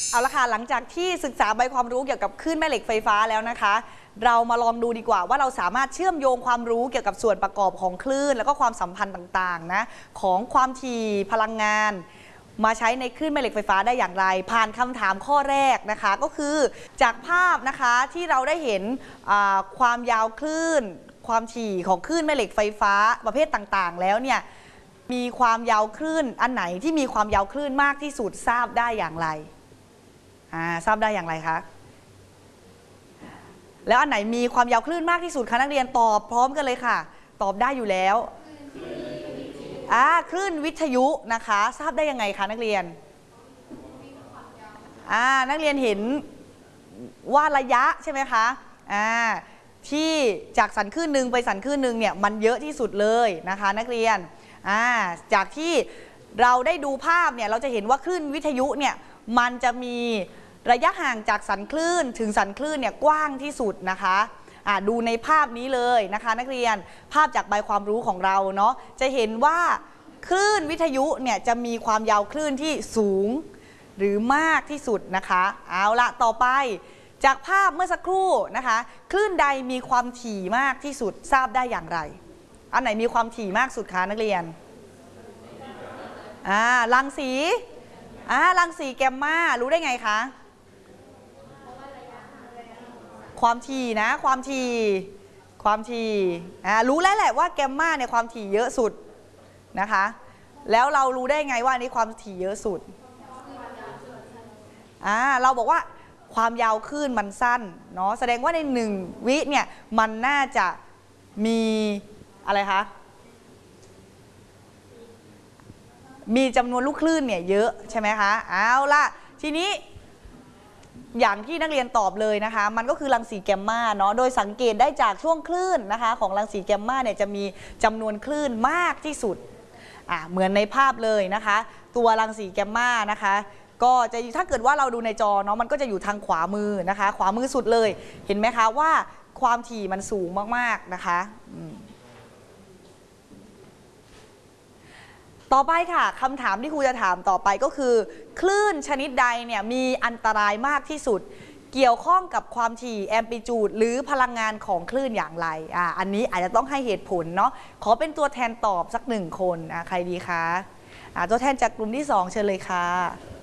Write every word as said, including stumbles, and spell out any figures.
เอาละค่ะหลังจากที่ศึกษาใบความรู้เกี่ยวกับคลื่นแม่เหล็กไฟฟ้าแล้วนะคะเรามาลองดูดีกว่าว่าเราสามารถเชื่อมโยงความรู้เกี่ยวกับส่วนประกอบของคลื่นแล้วก็ความสัมพันธ์ต่างๆนะของความถี่พลังงานมาใช้ในคลื่นแม่เหล็กไฟฟ้าได้อย่างไรผ่านคำถามข้อแรกนะคะก็คือจากภาพนะคะที่เราได้เห็นความยาวคลื่นความถี่ของคลื่นแม่เหล็กไฟฟ้าประเภทต่างๆแล้วเนี่ยมีความยาวคลื่นอันไหนที่มีความยาวคลื่นมากที่สุดทราบได้อย่างไรอ่าทราบได้อย่างไรคะแล้วอันไหนมีความยาวคลื่นมากที่สุดคะนักเรียนตอบพร้อมกันเลยค่ะตอบได้อยู่แล้วอ่าคลื่นวิทยุนะคะทราบได้ยังไงคะนักเรียนอ่านักเรียนเห็นว่าระยะใช่ไหมคะอ่าที่จากสันคลื่นหนึ่งไปสันคลื่นหนึ่งเนี่ยมันเยอะที่สุดเลยนะคะนักเรียนอ่าจากที่เราได้ดูภาพเนี่ยเราจะเห็นว่าคลื่นวิทยุเนี่ยมันจะมีระยะห่างจากสันคลื่นถึงสันคลื่นเนี่ยกว้างที่สุดนะคะอ่าดูในภาพนี้เลยนะคะนักเรียนภาพจากใบความรู้ของเราเนาะจะเห็นว่าคลื่นวิทยุเนี่ยจะมีความยาวคลื่นที่สูงหรือมากที่สุดนะคะเอาละต่อไปจากภาพเมื่อสักครู่นะคะคลื่นใดมีความถี่มากที่สุดทราบได้อย่างไรอันไหนมีความถี่มากสุดคะนักเรียนอ่ารังสีอ่ารังสีแกมมารู้ได้ไงคะความถี่นะความถี่ความถี่อ่ารู้แล้วแหละว่าแกมมาเนี่ยความถี่เยอะสุดนะคะแล้วเรารู้ได้ไงว่านี่ความถี่เยอะสุดอ่าเราบอกว่าความยาวคลื่นมันสั้นเนาะแสดงว่าในหนึ่งวิเนี่ยมันน่าจะมีอะไรคะมีจำนวนลูกคลื่นเนี่ยเยอะใช่ไหมคะเอาล่ะทีนี้อย่างที่นักเรียนตอบเลยนะคะมันก็คือรังสีแกมมาเนาะโดยสังเกตได้จากช่วงคลื่นนะคะของรังสีแกมมาเนี่ยจะมีจำนวนคลื่นมากที่สุดอ่ะเหมือนในภาพเลยนะคะตัวรังสีแกมมานะคะก็จะถ้าเกิดว่าเราดูในจอเนาะมันก็จะอยู่ทางขวามือนะคะขวามือสุดเลยเห็นไหมคะว่าความถี่มันสูงมากๆนะคะต่อไปค่ะคำถามที่ครูจะถามต่อไปก็คือคลื่นชนิดใดเนี่ยมีอันตรายมากที่สุดเกี่ยวข้องกับความถี่แอมพลิจูดหรือพลังงานของคลื่นอย่างไรอ่าอันนี้อาจจะต้องให้เหตุผลเนาะขอเป็นตัวแทนตอบสักหนึ่งคนอ่าใครดีคะอ่าตัวแทนจากกลุ่มที่สองเชิญเลยค่ะ